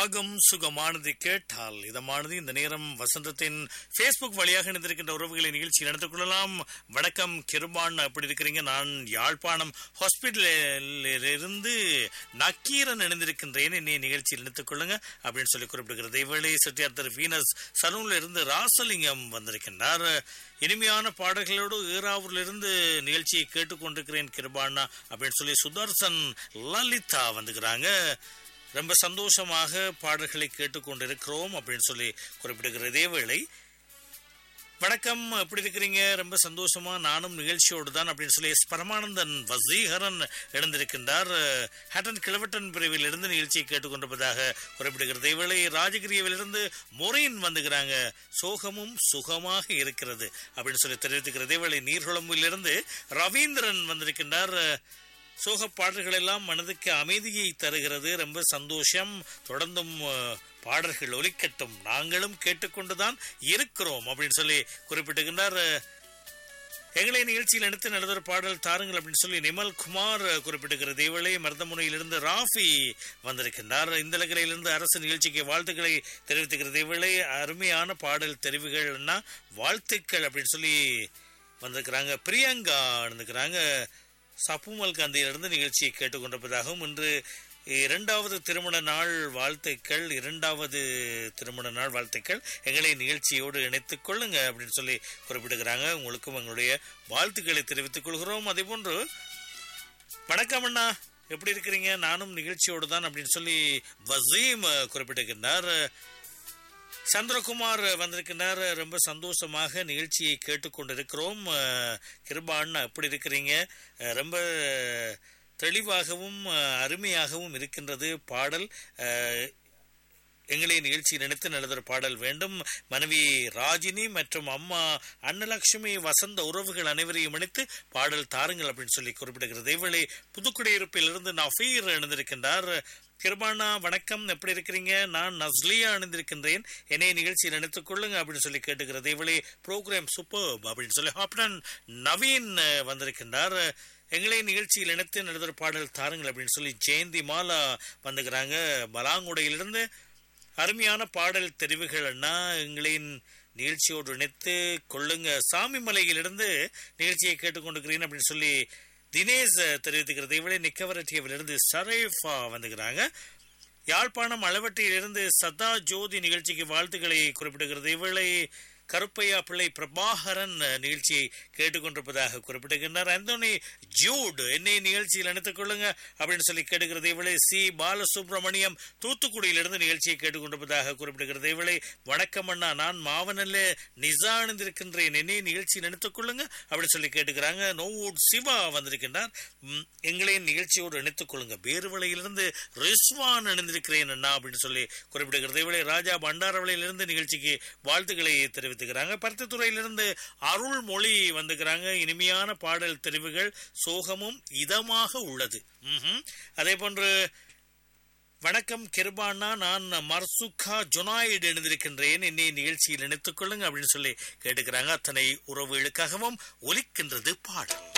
ராகம் சுகமானது கேட்டால் இதமானது. இந்த நேரம் வசந்தத்தின் பேஸ்புக் வழியாக இணைந்திருக்கின்ற உறவுகளை நிகழ்ச்சியில் நடத்திக் கொள்ளலாம். வணக்கம் கிருபான், அப்படி இருக்கிறீங்க? நான் யாழ்ப்பாணம் ஹாஸ்பிட்டலில் இருந்து நக்கீரன் இணைந்திருக்கின்றேன், என்னை நிகழ்ச்சியில் இணைத்துக் கொள்ளுங்க அப்படின்னு சொல்லி குறிப்பிடுகிறது. இவளை செட்டியார் வீனஸ் சலூன்ல இருந்து ராசலிங்கம் வந்திருக்கின்றார். இனிமையான பாடல்களோடு ஈராவூரிலிருந்து நிகழ்ச்சியை கேட்டுக்கொண்டிருக்கிறேன் கிருபானா அப்படின்னு சொல்லி சுதர்சன் லலிதா வந்துக்கிறாங்க. ரொம்ப சந்தோஷமாக பாடல்களை கேட்டுக்கொண்டிருக்கிறோம் அப்படின்னு சொல்லி குறிப்பிடுகிற இதேவேளை வணக்கம், எப்படி இருக்கிறீங்க? ரொம்ப சந்தோஷமா, நானும் நிகழ்ச்சியோடு தான் அப்படின்னு சொல்லி பரமானந்தன் வசீகரன் எழுந்திருக்கின்றார். ஹேட்டன் கிழவட்டன் பிரிவில் இருந்து நிகழ்ச்சியை கேட்டுக்கொண்டிருப்பதாக குறிப்பிடுகிறது. இவளை ராஜகிரியவிலிருந்து மொரீன் வந்துக்கிறாங்க. சோகமும் சுகமாக இருக்கிறது அப்படின்னு சொல்லி தெரிவித்துக்கிறது. இவளை நீர்குழம்பிலிருந்து ரவீந்திரன் வந்திருக்கின்றார். சோக பாடல்கள் எல்லாம் மனதுக்கு அமைதியை தருகிறது, ரொம்ப சந்தோஷம், தொடர்ந்தும் பாடல்கள் ஒலிக்கட்டும், நாங்களும் கேட்டுக்கொண்டுதான் இருக்கிறோம் அப்படின்னு சொல்லி குறிப்பிட்டுகின்றார். எங்களை நிகழ்ச்சியில் எடுத்து நடந்த பாடல் தாருங்கள் அப்படின்னு சொல்லி நிமல் குமார் குறிப்பிட்டுகிறது. இவளை மருதமுனையிலிருந்து ராஃபி வந்திருக்கின்றார். இந்த இலக்கிலிருந்து அரசு நிகழ்ச்சிக்கு வாழ்த்துக்களை தெரிவித்துக்கிறது. இவளை அருமையான பாடல் தெரிவுகள்னா வாழ்த்துக்கள் அப்படின்னு சொல்லி வந்திருக்கிறாங்க. பிரியங்கா இருந்துக்கிறாங்க. சப்புமல் காந்தியிலிருந்து நிகழ்ச்சியை கேட்டுக்கொண்டிருப்பதாகவும் இன்று இரண்டாவது திருமண நாள் வாழ்த்துக்கள், எங்களை நிகழ்ச்சியோடு இணைத்துக் கொள்ளுங்க அப்படின்னு சொல்லி குறிப்பிடுகிறாங்க. உங்களுக்கும் எங்களுடைய வாழ்த்துக்களை தெரிவித்துக் கொள்கிறோம். அதே போன்று வணக்கம் அண்ணா, எப்படி இருக்கிறீங்க? நானும் நிகழ்ச்சியோடு தான் அப்படின்னு சொல்லி வசீம் குறிப்பிட்டிருக்கின்றார். சந்திரகுமார் வந்திருக்கின்றார். ரொம்ப சந்தோஷமாக நிகழ்ச்சியை கேட்டுக்கொண்டிருக்கிறோம். கிருபான், எப்படி இருக்கிறீங்க? ரொம்ப தெளிவாகவும் அருமையாகவும் இருக்கின்றது பாடல். எங்களை நிகழ்ச்சி நினைத்து நல்லதொரு பாடல் வேண்டும். மனைவி ராஜினி மற்றும் அம்மா அன்னலட்சுமி வசந்த உறவுகள் அனைவரையும் இணைத்து பாடல் தாருங்கள் அப்படின்னு சொல்லி குறிப்பிடுகிறது. இவளை புதுக்குடியிருப்பிலிருந்து நஃபீர் இணைந்திருக்கின்றார். கிருபானா வணக்கம், எப்படி இருக்கிறீங்க? நான் நஸ்லியா அணிந்திருக்கின்றேன், என்னை நிகழ்ச்சியில் நினைத்துக் கொள்ளுங்க அப்படின்னு சொல்லி கேட்டுக்கிறது. இவளை ப்ரோக்ராம் சூப்பர் அப்படின்னு சொல்லி ஹாப்டன் நவீன் வந்திருக்கின்றார். எங்களை நிகழ்ச்சியில் இணைத்து நடந்த பாடல் தாருங்கள் அப்படின்னு சொல்லி ஜெயந்தி மாலா வந்துக்கிறாங்க. பலாங்குடையிலிருந்து அருமையான பாடல் தெரிவுகள்னா எங்களின் நிகழ்ச்சியோடு இணைத்து கொள்ளுங்க. சாமிமலையிலிருந்து நிகழ்ச்சியை கேட்டுக்கொண்டிருக்கிறேன் அப்படின்னு சொல்லி தினேஷ் தெரிவித்துக்கிறது. இவளை நிக்கவரட்டியிலிருந்து சரேஃபா வந்துக்கிறாங்க. யாழ்ப்பாணம் அளவட்டியிலிருந்து சதா ஜோதி நிகழ்ச்சிக்கு வாழ்த்துக்களை குறிப்பிடுகிறது. இவளை கருப்பையா பிள்ளை பிரபாகரன் நிகழ்ச்சியை கேட்டுக்கொண்டிருப்பதாக குறிப்பிட்டிருக்கின்றார். அந்தோனி ஜூட், என்னை நிகழ்ச்சியில் இணைத்துக் கொள்ளுங்க அப்படின்னு சொல்லி கேட்டுக்கிறது. இவளை சி பாலசுப்ரமணியம் தூத்துக்குடியிலிருந்து நிகழ்ச்சியை கேட்டுக்கொண்டிருப்பதாக குறிப்பிடுகிறது. இவளை வணக்கம் அண்ணா, நான் மாவனல்ல நிசா அணிந்திருக்கின்றேன், என்னை நிகழ்ச்சியில் இணைத்துக் கொள்ளுங்க அப்படின்னு சொல்லி கேட்டுக்கிறாங்க. நோவூட் சிவா வந்திருக்கின்றார். எங்களை நிகழ்ச்சியோடு இணைத்துக் கொள்ளுங்க. பேருவளையிலிருந்து ரிஸ்வான் இணைந்திருக்கிறேன் அண்ணா அப்படின்னு சொல்லி குறிப்பிடுகிறது. இவளை ராஜா பண்டாரவளையிலிருந்து நிகழ்ச்சிக்கு வாழ்த்துக்களை தெரிவித்து பருத்தித்துறையிலிருந்து அருள்மொழி வந்துக்கிறாங்க. இனிமையான பாடல் தெரிவுகள், சோகமும் இதமாக உள்ளது. அதே போன்று வணக்கம் கிருபானா, நான் மர்சுகா ஜொனாய்டு எழுந்திருக்கின்றேன், என்னை நிகழ்ச்சியில் இணைத்துக் கொள்ளுங்க அப்படின்னு சொல்லி கேட்டுக்கிறாங்க. அத்தனை உறவுகளுக்காகவும் ஒலிக்கின்றது பாடல்.